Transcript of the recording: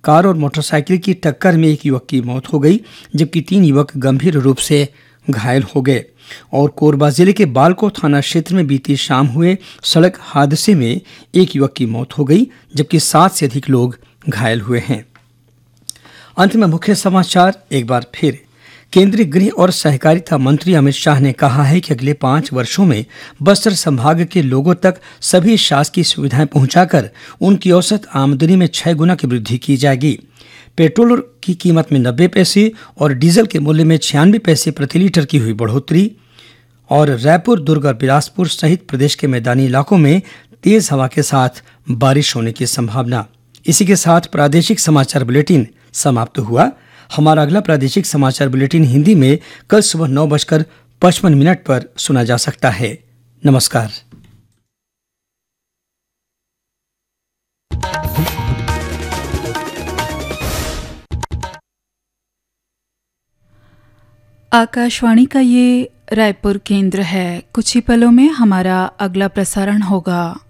Car और motorcycle की टक्कर में एक युवक की मौत हो गई, जबकि 3 युवक गंभीर रूप से घायल हो गए। और कोरबा जिले के बालको थाना क्षेत्र में बीती शाम हुए सड़क हादसे में एक युवक की मौत हो गई, जबकि 7 से अधिक लोग घायल हुए हैं। अंत में मुख्य समाचार एक बार फिर। केंद्रीय गृह और सहकारिता मंत्री अमित शाह ने कहा है कि अगले 5 वर्षों में बस्तर संभाग के लोगों तक सभी शासकीय सुविधाएं पहुंचाकर उनकी औसत आमदनी में 6 गुना की वृद्धि की जाएगी। पेट्रोल की कीमत में 90 पैसे और डीजल के मूल्य में 96 पैसे प्रति लीटर की हुई बढ़ोतरी। और रायपुर, दुर्ग और बिलासपुर सहित प्रदेश के मैदानी इलाकों में तेज हवा के साथ बारिश होने की संभावना। इसी के साथ प्रादेशिक समाचार बुलेटिन समाप्त हुआ। हमारा अगला प्रादेशिक समाचार बुलेटिन हिंदी में कल सुबह 9:55 पर सुना जा सकता है। नमस्कार। आकाशवाणी का ये रायपुर केंद्र है। कुछ ही पलों में हमारा अगला प्रसारण होगा।